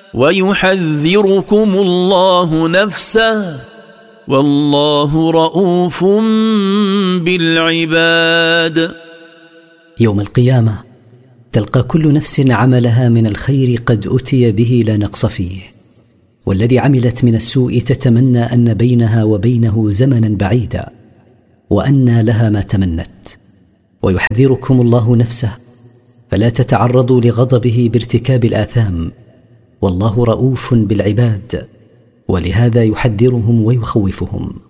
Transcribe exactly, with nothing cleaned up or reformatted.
ويحذركم الله نفسه والله رؤوف بالعباد. يوم القيامة تلقى كل نفس عملها من الخير قد أتي به لا نقص فيه، والذي عملت من السوء تتمنى أن بينها وبينه زمنا بعيدا، وأن لها ما تمنت. ويحذركم الله نفسه فلا تتعرضوا لغضبه بارتكاب الآثام، والله رؤوف بالعباد، ولهذا يحذرهم ويخوفهم.